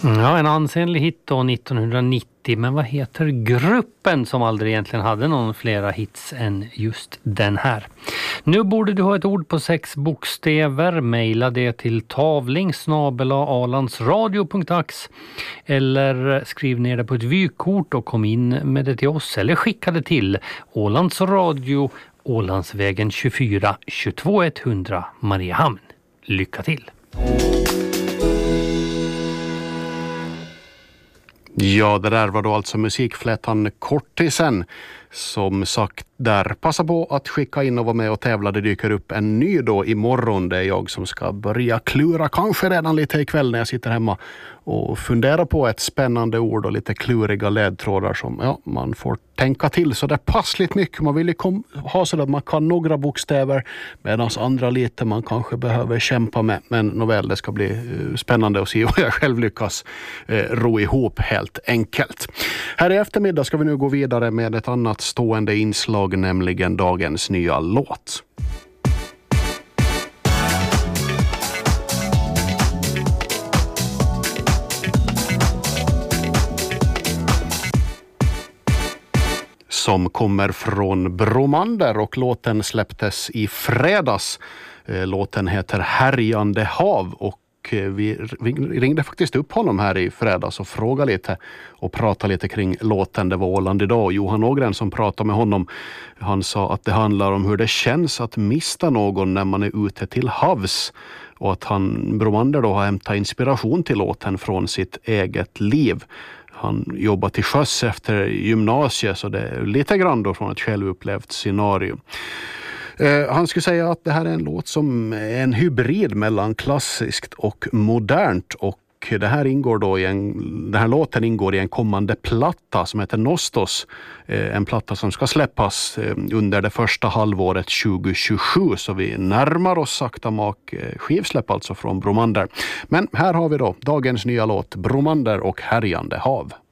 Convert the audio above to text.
Ja, en ansenlig hit då 1990, men vad heter gruppen som aldrig egentligen hade någon flera hits än just den här? Nu borde du ha ett ord på 6 bokstäver, mejla det till tavling@alandsradio.ax eller skriv ner det på ett vykort och kom in med det till oss eller skicka det till Ålands Radio, Ålandsvägen 24 22 100 Mariehamn. Lycka till! Ja, det där var då alltså musikflätan Kortisen. Som sagt där, passa på att skicka in och vara med och tävla. Det dyker upp en ny då imorgon. Det är jag som ska börja klura, kanske redan lite ikväll när jag sitter hemma och funderar på ett spännande ord och lite kluriga ledtrådar som man får tänka till så det passligt mycket. Man vill ju ha så att man kan några bokstäver medan andra lite man kanske behöver kämpa med. Men nåväl, det ska bli spännande att se vad jag själv lyckas ro ihop helt enkelt. Här i eftermiddag ska vi nu gå vidare med ett annat stående inslag, nämligen dagens nya låt. Som kommer från Bromander och låten släpptes i fredags. Låten heter Härjande hav och vi ringde faktiskt upp honom här i fredags och frågade lite och pratade lite kring låten. Det var Åland idag. Johan Ågren som pratade med honom. Han sa att det handlar om hur det känns att mista någon när man är ute till havs. Och att Bromander då har hämtat inspiration till låten från sitt eget liv. Han jobbar till sjöss efter gymnasiet så det är lite grann då från ett självupplevt scenario. Han skulle säga att det här är en låt som är en hybrid mellan klassiskt och modernt och det här ingår då den här låten ingår i en kommande platta som heter Nostos. En platta som ska släppas under det första halvåret 2027 så vi närmar oss sakta skivsläpp alltså från Bromander. Men här har vi då dagens nya låt Bromander och Härjande hav.